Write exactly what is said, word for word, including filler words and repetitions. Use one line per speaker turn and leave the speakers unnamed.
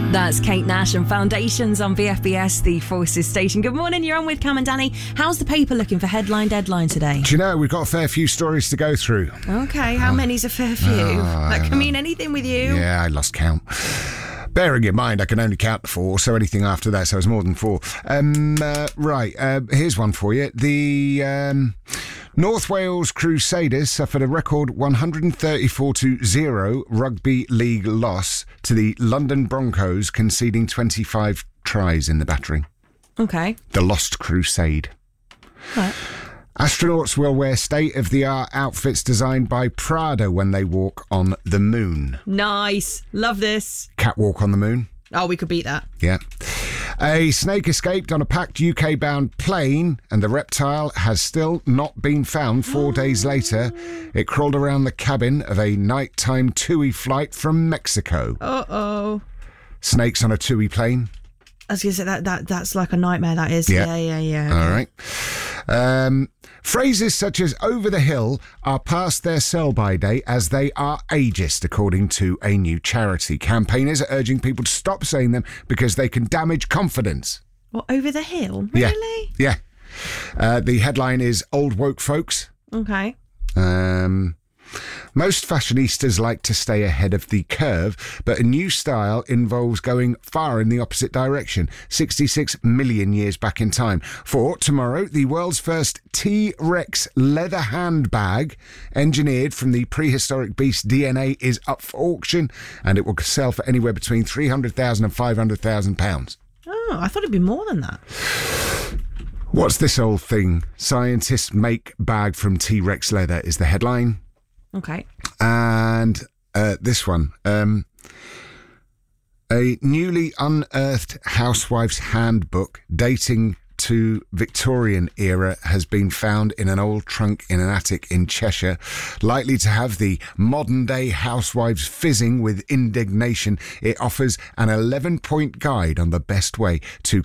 That's Kate Nash and Foundations on B F B S, the Forces station. Good morning, you're on with Cam and Danny. How's the paper looking for headline deadline today?
Do you know, we've got a fair few stories to go through.
Okay, how many's a fair few?
Oh,
that can
know.
mean anything with you.
Yeah, I lost count. Bearing in mind, I can only count to four, so anything after that, so it's more than four. Um, uh, right, uh, here's one for you. The um, North Wales Crusaders suffered a record one hundred thirty-four to zero rugby league loss to the London Broncos, conceding twenty-five tries in the battering.
Okay.
The Lost Crusade.
Right.
Astronauts will wear state-of-the-art outfits designed by Prada when they walk on the moon.
Nice. Love this.
Catwalk on the moon.
Oh, we could beat that.
Yeah. A snake escaped on a packed U K-bound plane, and the reptile has still not been found four days later. It crawled around the cabin of a nighttime TUI flight from Mexico.
Uh-oh.
Snakes on a TUI plane.
I was going to say, that, that, that's like a nightmare, that is.
Yeah.
Yeah, yeah, yeah.
All right. Um, phrases such as over the hill are past their sell-by date as they are ageist, according to a new charity. Campaigners are urging people to stop saying them because they can damage confidence.
What, over the hill?
Yeah.
Really?
Yeah. Uh, the headline is Old Woke Folks.
Okay.
Um... Most fashionistas like to stay ahead of the curve, but a new style involves going far in the opposite direction, sixty-six million years back in time. For tomorrow, the world's first T-Rex leather handbag, engineered from the prehistoric beast D N A, is up for auction, and it will sell for anywhere between three hundred thousand pounds and five hundred thousand pounds.
Oh, I thought it'd be more than that.
What's this old thing? Scientists make bag from T-Rex leather is the headline.
Okay.
And uh, this one, um, a newly unearthed housewife's handbook dating to Victorian era has been found in an old trunk in an attic in Cheshire, likely to have the modern-day housewives fizzing with indignation. It offers an eleven-point guide on the best way to